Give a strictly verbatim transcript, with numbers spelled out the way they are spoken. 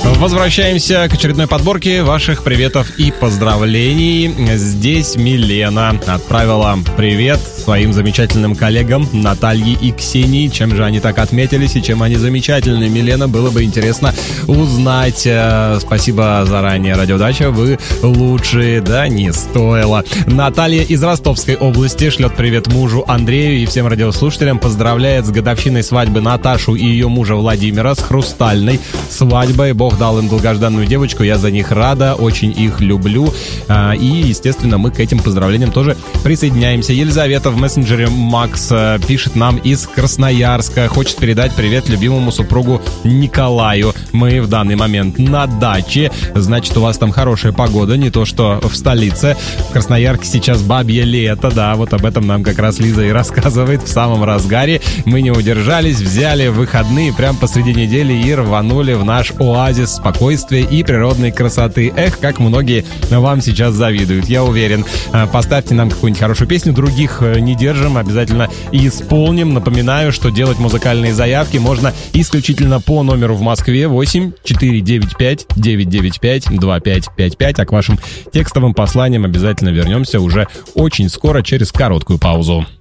Возвращаемся к очередной подборке ваших приветов и поздравлений. Здесь Милена отправила привет своим замечательным коллегам Наталье и Ксении. Чем же они так отметились и чем они замечательны? Милена, было бы интересно узнать. Спасибо заранее, Радиодача, вы лучшие, да, не стоило. Наталья из Ростовской области шлет привет мужу Андрею и всем радиослушателям. Поздравляет с годовщиной свадьбы Наташу и ее мужа Владимира, с хрустальной свадьбой. Бог дал им долгожданную девочку, я за них рада, очень их люблю. И, естественно, мы к этим поздравлениям тоже присоединяемся. Елизавета в мессенджере Макс пишет нам из Красноярска. Хочет передать привет любимому супругу Николаю. Мы в данный момент на даче. Значит, у вас там хорошая погода, не то что в столице. В Красноярске сейчас бабье лето, да, вот об этом нам как раз Лиза и рассказывает в самом разгаре. Мы не удержались, взяли выходные прямо посреди недели и рванули в наш оазис спокойствия и природной красоты. Эх, как многие вам сейчас завидуют, я уверен. Поставьте нам какую-нибудь хорошую песню, других не держим, обязательно исполним. Напоминаю, что делать музыкальные заявки можно исключительно по номеру в Москве восемь четыре девять пять девять девять пять два пять пять пять, а к вашим текстовым посланиям обязательно вернемся уже очень скоро, через короткую паузу.